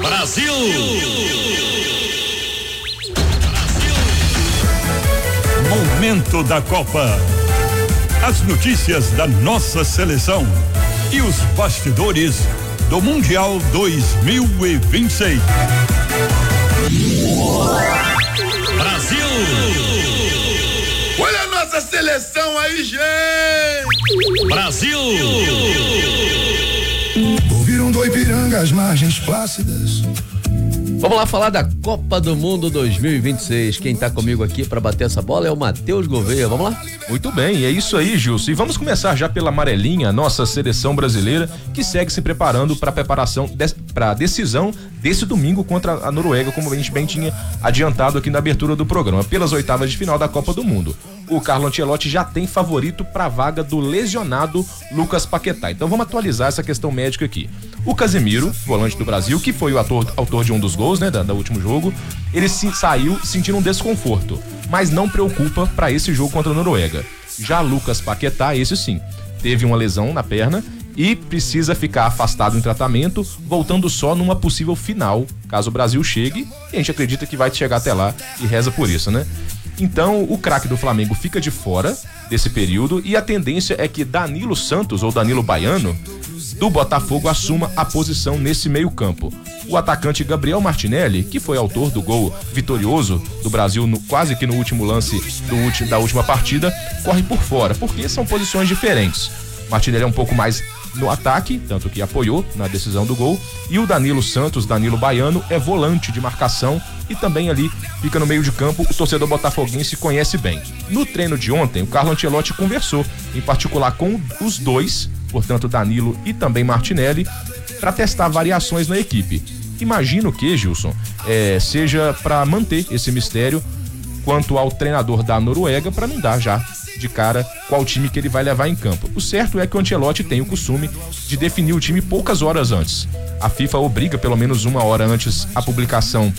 Brasil! Momento da Copa. As notícias da nossa seleção e os bastidores do Mundial 2026. Brasil! Olha a nossa seleção aí, gente! Brasil! Ouviram do Ipiranga as margens plácidas. Vamos lá falar da Copa do Mundo 2026. Quem tá comigo aqui para bater essa bola é o Matheus Gouveia. Vamos lá? Muito bem, é isso aí, Gilson. E vamos começar já pela amarelinha, nossa seleção brasileira, que segue se preparando para a decisão desse domingo contra a Noruega, como a gente bem tinha adiantado aqui na abertura do programa, pelas oitavas de final da Copa do Mundo. O Carlo Ancelotti já tem favorito para a vaga do lesionado Lucas Paquetá. Então vamos atualizar essa questão médica aqui. O Casemiro, volante do Brasil, que foi o autor de um dos gols, né, do último jogo, ele saiu sentindo um desconforto, mas não preocupa para esse jogo contra a Noruega. Já Lucas Paquetá, esse sim, teve uma lesão na perna e precisa ficar afastado em tratamento, voltando só numa possível final, caso o Brasil chegue, e a gente acredita que vai chegar até lá e reza por isso, né? Então, o craque do Flamengo fica de fora desse período e a tendência é que Danilo Santos, ou Danilo Baiano, do Botafogo, assuma a posição nesse meio campo. O atacante Gabriel Martinelli, que foi autor do gol vitorioso do Brasil quase que no último lance da última partida, corre por fora, porque são posições diferentes. Martinelli é um pouco mais no ataque, tanto que apoiou na decisão do gol, e o Danilo Santos, Danilo Baiano, é volante de marcação e também ali fica no meio de campo. O torcedor botafoguense conhece bem. No treino de ontem, o Carlo Ancelotti conversou, em particular com os dois, portanto Danilo e também Martinelli, para testar variações na equipe. Imagino que, Gilson, seja para manter esse mistério quanto ao treinador da Noruega, para não dar já de cara qual time que ele vai levar em campo. O certo é que o Ancelotti tem o costume de definir o time poucas horas antes. A FIFA obriga pelo menos uma hora antes a publicação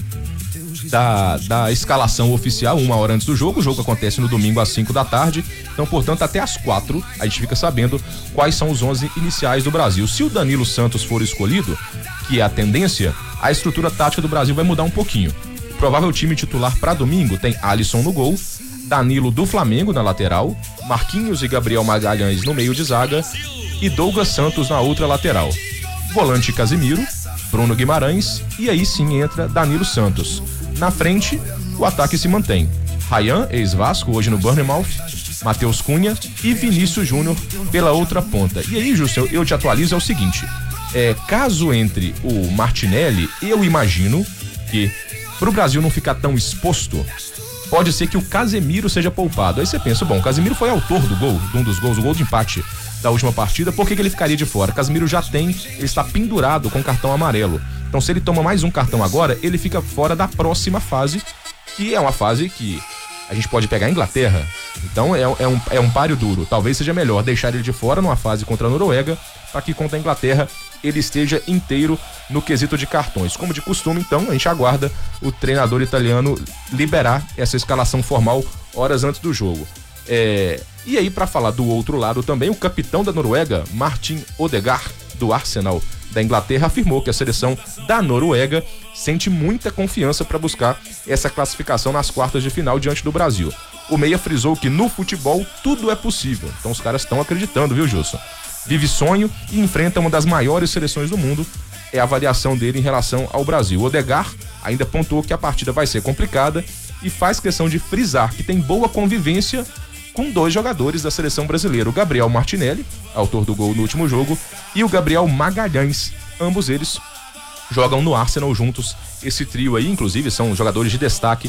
da escalação oficial, uma hora antes do jogo. O jogo acontece no domingo às 5 da tarde, então, portanto, até às 4 a gente fica sabendo quais são os 11 iniciais do Brasil. Se o Danilo Santos for escolhido, que é a tendência, a estrutura tática do Brasil vai mudar um pouquinho. O provável time titular para domingo tem Alisson no gol, Danilo do Flamengo na lateral, Marquinhos e Gabriel Magalhães no meio de zaga e Douglas Santos na outra lateral. Volante Casemiro, Bruno Guimarães e aí sim entra Danilo Santos. Na frente, o ataque se mantém. Ryan, ex-Vasco, hoje no Bournemouth, Matheus Cunha e Vinícius Júnior pela outra ponta. E aí, Justo, eu te atualizo, é o seguinte, caso entre o Martinelli, eu imagino que pro Brasil não ficar tão exposto, pode ser que o Casemiro seja poupado. Aí você pensa, bom, o Casemiro foi autor do gol, de um dos gols, o gol de empate da última partida, por que ele ficaria de fora? Casemiro ele está pendurado com cartão amarelo. Então, se ele toma mais um cartão agora, ele fica fora da próxima fase, que é uma fase que a gente pode pegar a Inglaterra. Então, é um páreo duro. Talvez seja melhor deixar ele de fora numa fase contra a Noruega, para que contra a Inglaterra ele esteja inteiro no quesito de cartões. Como de costume, então, a gente aguarda o treinador italiano liberar essa escalação formal horas antes do jogo. E aí, para falar do outro lado também, o capitão da Noruega, Martin Odegaard, do Arsenal da Inglaterra, afirmou que a seleção da Noruega sente muita confiança para buscar essa classificação nas quartas de final diante do Brasil. O meia frisou que no futebol tudo é possível. Então os caras estão acreditando, viu, Gilson? Vive sonho e enfrenta uma das maiores seleções do mundo. É a avaliação dele em relação ao Brasil. O Odegaard ainda pontuou que a partida vai ser complicada e faz questão de frisar que tem boa convivência com dois jogadores da seleção brasileira, o Gabriel Martinelli, autor do gol no último jogo, e o Gabriel Magalhães. Ambos eles jogam no Arsenal juntos. Esse trio aí, inclusive, são jogadores de destaque